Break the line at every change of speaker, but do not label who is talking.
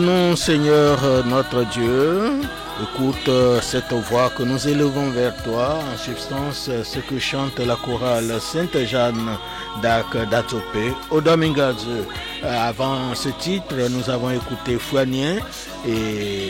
Nous, Seigneur notre Dieu, écoute cette voix que nous élevons vers toi, en substance ce que chante la chorale Sainte-Jeanne d'Arc d'Atopé, au Domingaze. Avant ce titre, nous avons écouté Fouanien et